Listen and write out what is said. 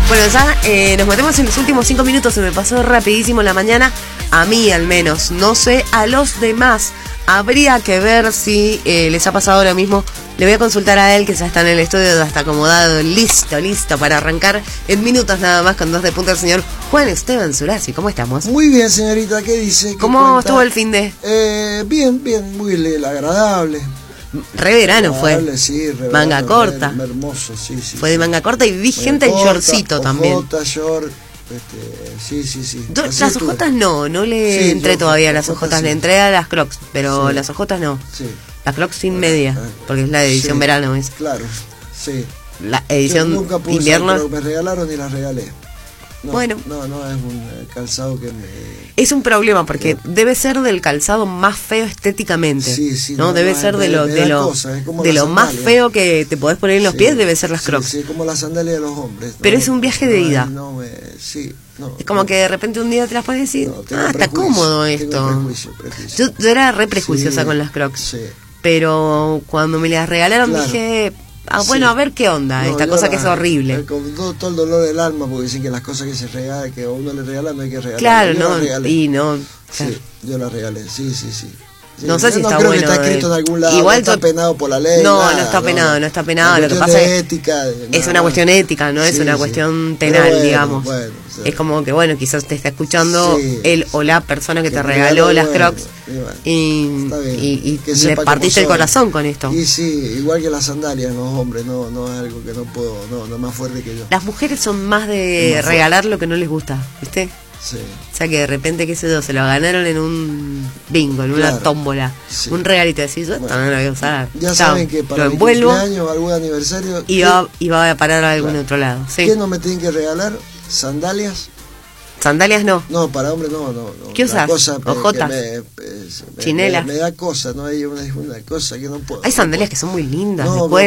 Bueno, ya nos metemos en los últimos 5 minutos. Se me pasó rapidísimo la mañana. A mí al menos. No sé, a los demás. Habría que ver si les ha pasado lo mismo. Le voy a consultar a él, que ya está en el estudio, ya está acomodado, listo para arrancar en minutos nada más con 2 de punta el señor Juan Esteban Zurasi. ¿Cómo estamos? Muy bien, señorita, ¿qué dice? ¿Cómo estuvo el fin de? Bien, muy agradable. Re verano fue. Sí, re manga verano, corta. Hermoso, sí. Fue de manga corta y vi gente en shortcito también. Short, sí. Las ojotas no le entré todavía a las ojotas, le entré a las Crocs, pero las ojotas no. Sí. Las Crocs sin media, porque es la edición verano. Claro, sí. La edición nunca puse, invierno. pero me regalaron y las regalé. No, bueno. No, es un calzado que me... Es un problema porque debe ser del calzado más feo estéticamente. Sí, ¿no? Debe ser de lo más feo que te podés poner en los pies, debe ser las Crocs. Sí, como la sandalia de los hombres. Pero es un viaje de ida. Es como que de repente un día te las pones y decir, está cómodo esto. Prejuicio. Yo era re prejuiciosa con las Crocs. Sí. Pero cuando me las regalaron dije... bueno, a ver qué onda, esta cosa que es horrible. Con todo el dolor del alma, porque dicen que las cosas que se regalan, que a uno le regalan, no hay que regalar. Claro, no. Sí, yo las regalé, sí. No sé si está creo bueno. Que está escrito en algún lado, igual no está penado por la ley. No está penado. Lo que pasa es es una cuestión ética, no es una cuestión penal, digamos. Es como que, quizás te está escuchando él o la persona que te regaló las Crocs y le partiste el corazón con esto. Y sí, igual que las sandalias, los hombres, no es algo que no puedo, no es más fuerte que yo. Las mujeres son más de regalar lo que no les gusta, ¿viste? Sí. O sea que de repente, qué sé yo, se lo ganaron en un bingo, en una tómbola, un regalito, decís, yo no lo voy a usar. Ya saben que para lo mi envuelvo, cumpleaños o algún aniversario y va a parar a algún otro lado. ¿Sí? ¿Qué no me tienen que regalar? ¿Sandalias? ¿Sandalias no? No, para hombres no. ¿Qué usas? ¿Ojotas? ¿Chinelas? Me da cosa, ¿no? Hay una cosa que no puedo. Hay sandalias que son muy lindas, no, de cuero.